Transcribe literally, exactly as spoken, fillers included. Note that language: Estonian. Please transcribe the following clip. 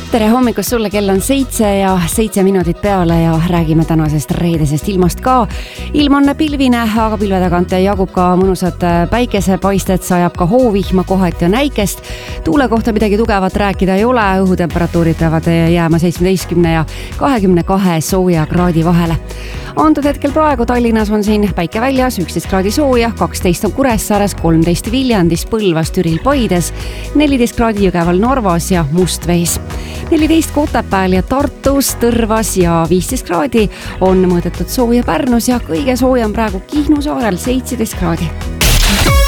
tere hommikust sulle, kell on seitse ja seitse minutit peale ja räägime tänasest reedesest ilmast ka. Ilm on pilvine, aga pilve tagant jagub ka mõnusad päikesepaisted, sajab ka hoovihma, kohati on äikest. Tuule kohta midagi tugevat rääkida ei ole, õhutemperatuurid peavad jääma seitsmeteistkümne ja kahekümne kahe sooja kraadi vahele. Antud hetkel praegu Tallinnas on siin päike väljas, üksteist kraadi sooja, kaksteist on Kuressaares, kolmteist Viljandis, Põlvas, Türil, Paides, neliteist kraadi Jõgeval, Narvas ja Mustvees. neliteist Kotepääl ja Tartus, Tõrvas ja viisteist kraadi on mõõdetud sooja Pärnus ja kõige soojam praegu Kihnu saarel seitseteist kraadi.